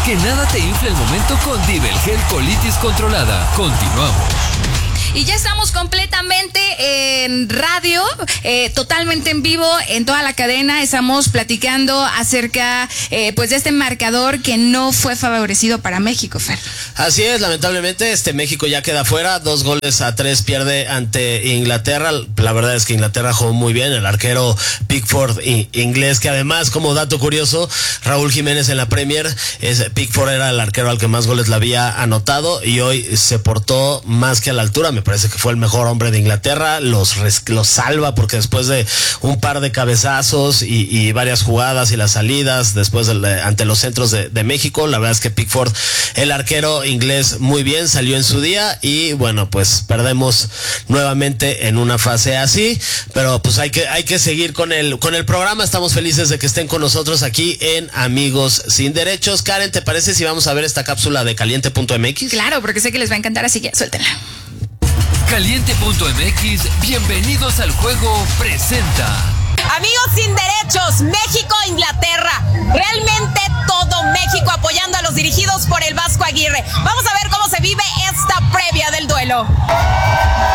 Que nada te infle el momento con Divelgel Colitis Controlada. Continuamos. Y ya estamos completamente en radio, totalmente en vivo, en toda la cadena. Estamos platicando acerca pues de este marcador que no fue favorecido para México, Fer. Así es, lamentablemente México ya queda fuera, 2-3 pierde ante Inglaterra. La verdad es que Inglaterra jugó muy bien, el arquero Pickford inglés, que además, como dato curioso, Raúl Jiménez en la Premier, Pickford era el arquero al que más goles le había anotado y hoy se portó más que a la altura. Me parece que fue el mejor hombre de Inglaterra, los salva porque después de un par de cabezazos y varias jugadas y las salidas después ante los centros de México, la verdad es que Pickford, el arquero inglés, muy bien, salió en su día y bueno, pues perdemos nuevamente en una fase así, pero pues hay que seguir con el programa. Estamos felices de que estén con nosotros aquí en Amigos Sin Derechos. Karen, ¿te parece si vamos a ver esta cápsula de Caliente.mx? Claro, porque sé que les va a encantar, así que suéltenla. Caliente.mx, bienvenidos al juego, presenta. Amigos Sin Derechos, México-Inglaterra. Realmente todo México apoyando a los dirigidos por el Vasco Aguirre. Vamos a ver cómo se vive esta previa del duelo.